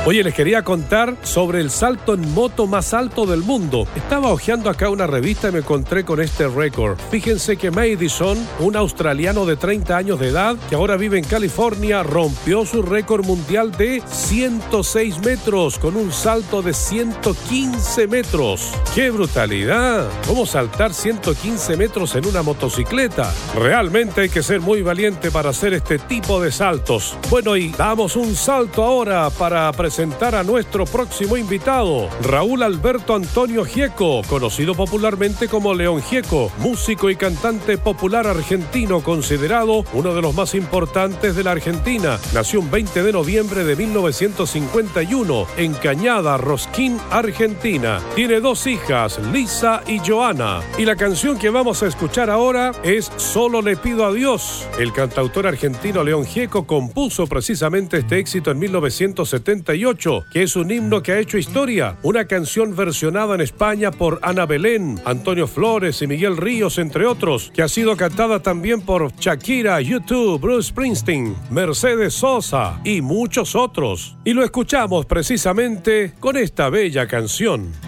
Oye, les quería contar sobre el salto en moto más alto del mundo. Estaba hojeando acá una revista y me encontré con este récord. Fíjense que Madison, un australiano de 30 años de edad, que ahora vive en California, rompió su récord mundial de 106 metros con un salto de 115 metros. ¡Qué brutalidad! ¿Cómo saltar 115 metros en una motocicleta? Realmente hay que ser muy valiente para hacer este tipo de saltos. Bueno, y damos un salto ahora para presentar a nuestro próximo invitado, Raúl Alberto Antonio Gieco, conocido popularmente como León Gieco, músico y cantante popular argentino, considerado uno de los más importantes de la Argentina. Nació un 20 de noviembre de 1951 en Cañada, Rosquín, Argentina. Tiene 2 hijas, Lisa y Joana. Y la canción que vamos a escuchar ahora es Solo le pido a Dios. El cantautor argentino León Gieco compuso precisamente este éxito en 1978, que es un himno que ha hecho historia, una canción versionada en España por Ana Belén, Antonio Flores y Miguel Ríos, entre otros, que ha sido cantada también por Shakira, U2, Bruce Springsteen, Mercedes Sosa y muchos otros. Y lo escuchamos precisamente con esta bella canción.